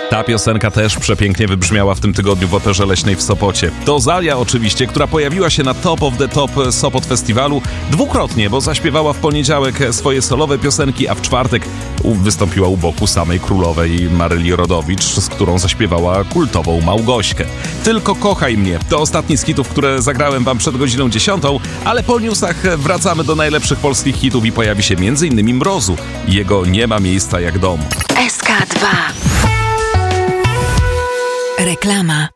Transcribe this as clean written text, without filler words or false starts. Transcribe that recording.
Ta piosenka też przepięknie wybrzmiała w tym tygodniu w Operze Leśnej w Sopocie. To Zalia oczywiście, która pojawiła się na Top of the Top Sopot Festiwalu dwukrotnie, bo zaśpiewała w poniedziałek swoje solowe piosenki, a w czwartek wystąpiła u boku samej królowej Maryli Rodowicz, z którą zaśpiewała kultową Małgośkę. Tylko kochaj mnie. To ostatni z hitów, które zagrałem wam przed godziną 10, ale po newsach wracamy do najlepszych polskich hitów i pojawi się m.in. Mrozu. Jego Nie ma miejsca jak dom. SK2. Reklama.